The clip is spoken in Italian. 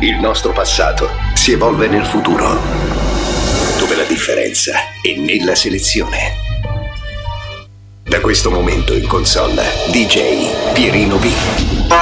Il nostro passato si evolve nel futuro, dove la differenza è nella selezione. Da questo momento in console, DJ Pierino B.